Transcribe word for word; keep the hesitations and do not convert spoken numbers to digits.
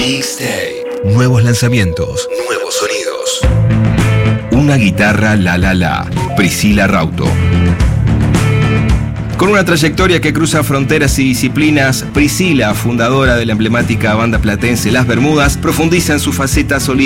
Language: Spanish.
Mixtape. Nuevos lanzamientos. Nuevos sonidos. Una guitarra la la la. Priscila Rauto. Con una trayectoria que cruza fronteras y disciplinas, Priscila, fundadora de la emblemática banda platense Las Bermudas, profundiza en su faceta solista